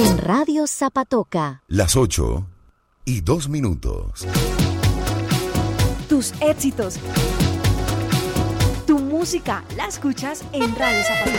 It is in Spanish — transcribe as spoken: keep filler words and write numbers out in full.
En Radio Zapatoca. Las ocho y dos minutos. Tus éxitos. Tu música la escuchas en Radio Zapatoca.